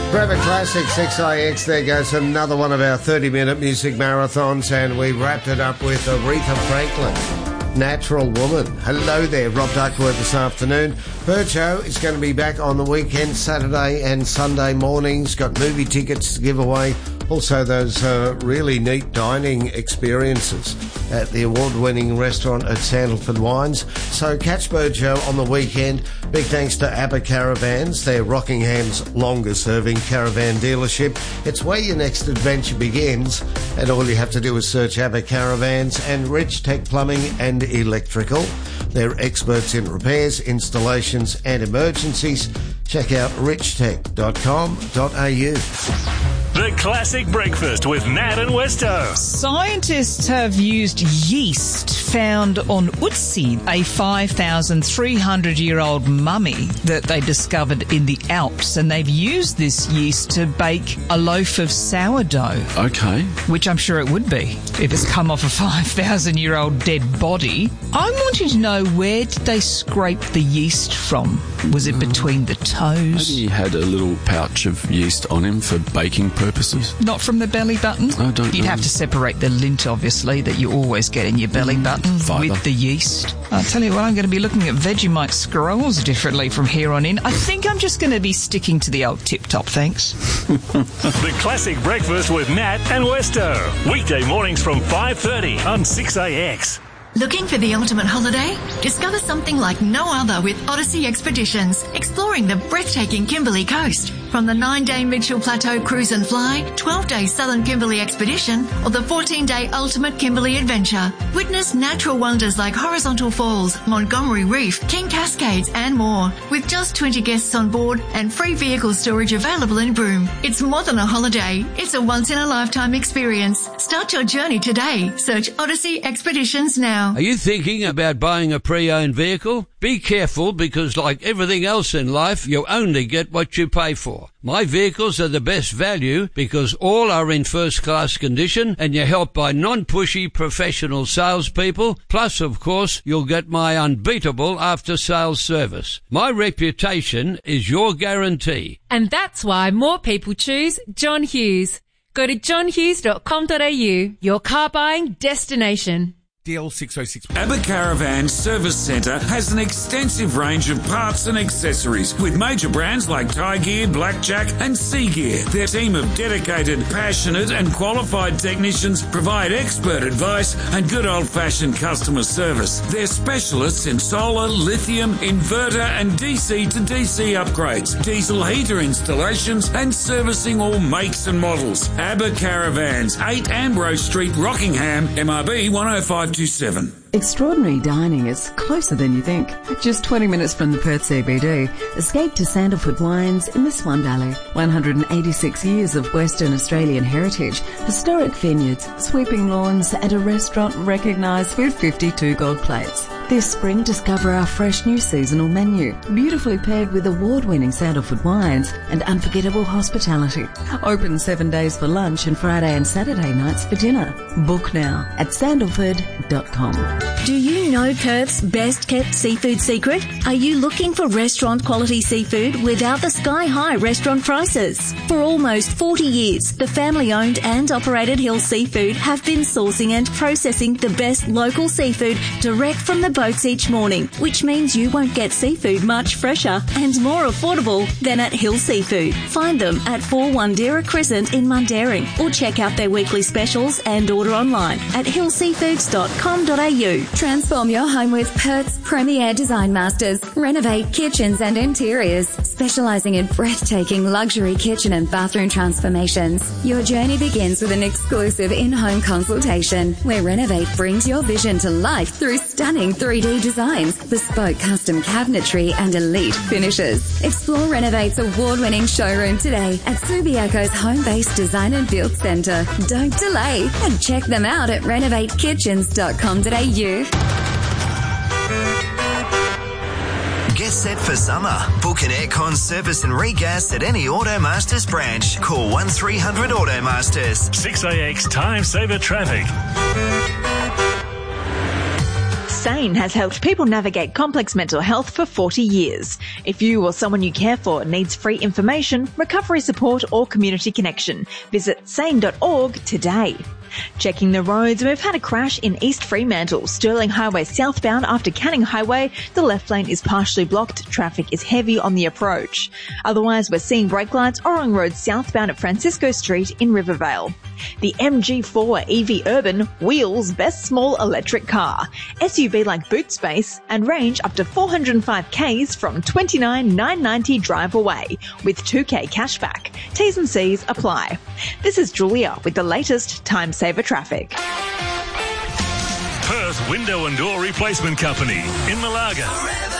Grab a Classic 6IX. There goes another one of our 30-minute music marathons, and we wrapped it up with Aretha Franklin, Natural Woman. Hello there, Rob Duckworth this afternoon. Virgo is going to be back on the weekend, Saturday and Sunday mornings. Got movie tickets to give away. Also those really neat dining experiences at the award-winning restaurant at Sandalford Wines. So catch Virgo on the weekend. Big thanks to ABBA Caravans. They're Rockingham's longest-serving caravan dealership. It's where your next adventure begins, and all you have to do is search ABBA Caravans. And Rich Tech Plumbing and Electrical. They're experts in repairs, installations and emergencies. Check out richtech.com.au. The Classic Breakfast with Nat and Westo. Scientists have used yeast found on Utsi, a 5,300-year-old mummy that they discovered in the Alps, and they've used this yeast to bake a loaf of sourdough. Okay. Which I'm sure it would be if it's come off a 5,000-year-old dead body. I'm wanting to know, where did they scrape the yeast from? Was it between the toes? Maybe he had a little pouch of yeast on him for baking purposes. Not from the belly button? I don't know. You'd have to separate the lint, obviously, that you always get in your belly button with the yeast. I'll tell you what, I'm going to be looking at Vegemite scrolls differently from here on in. I think I'm just going to be sticking to the old tip-top, thanks. The Classic Breakfast with Nat and Westo. Weekday mornings from 5:30 on 6AX. Looking for the ultimate holiday? Discover something like no other with Odyssey Expeditions, exploring the breathtaking Kimberley coast. From the 9-day Mitchell Plateau Cruise and Fly, 12-day Southern Kimberley Expedition, or the 14-day Ultimate Kimberley Adventure. Witness natural wonders like Horizontal Falls, Montgomery Reef, King Cascades and more. With just 20 guests on board and free vehicle storage available in Broome. It's more than a holiday. It's a once-in-a-lifetime experience. Start your journey today. Search Odyssey Expeditions now. Are you thinking about buying a pre-owned vehicle? Be careful, because like everything else in life, you only get what you pay for. My vehicles are the best value because all are in first-class condition, and you're helped by non-pushy professional salespeople. Plus, of course, you'll get my unbeatable after-sales service. My reputation is your guarantee. And that's why more people choose John Hughes. Go to johnhughes.com.au, your car buying destination. DL606. ABBA Caravan Service Centre has an extensive range of parts and accessories with major brands like Thai Gear, Blackjack and Sea Gear. Their team of dedicated, passionate and qualified technicians provide expert advice and good old-fashioned customer service. They're specialists in solar, lithium, inverter and DC to DC upgrades, diesel heater installations and servicing all makes and models. ABBA Caravans, 8 Ambrose Street, Rockingham, MRB 10527. Extraordinary dining is closer than you think. Just 20 minutes from the Perth CBD, escape to Sandalford Wines in the Swan Valley. 186 years of Western Australian heritage, historic vineyards, sweeping lawns and a restaurant recognised with 52 gold plates. This spring, discover our fresh new seasonal menu, beautifully paired with award-winning Sandalford wines and unforgettable hospitality. Open 7 days for lunch and Friday and Saturday nights for dinner. Book now at sandalford.com. Do you know Perth's best-kept seafood secret? Are you looking for restaurant-quality seafood without the sky-high restaurant prices? For almost 40 years, the family-owned and operated Hill Seafood have been sourcing and processing the best local seafood direct from the boats each morning, which means you won't get seafood much fresher and more affordable than at Hill Seafood. Find them at 4 Wandera Crescent in Mundaring, or check out their weekly specials and order online at hillseafoods.com.au. Transform your home with Perth's premier design masters. Renovate kitchens and interiors, specialising in breathtaking luxury kitchen and bathroom transformations. Your journey begins with an exclusive in-home consultation, where Renovate brings your vision to life through stunning 3D designs, bespoke custom cabinetry and elite finishes. Explore Renovate's award-winning showroom today at Subiaco's home-based design and build centre. Don't delay and check them out at renovatekitchens.com.au. Get set for summer. Book an aircon service and regas at any Automasters branch. Call 1300 Automasters. 6AX Time Saver Traffic. SANE has helped people navigate complex mental health for 40 years. If you or someone you care for needs free information, recovery support or community connection, visit sane.org today. Checking the roads, we've had a crash in East Fremantle, Stirling Highway southbound after Canning Highway. The left lane is partially blocked. Traffic is heavy on the approach. Otherwise, we're seeing brake lights Orong Road southbound at Francisco Street in Rivervale. The MG4 EV Urban, wheels best small electric car. SUV like boot space and range up to 405 Ks from $29,990 drive away with 2K cashback. T's and C's apply. This is Julia with the latest Time Saver traffic. Perth Window and Door Replacement Company in Malaga.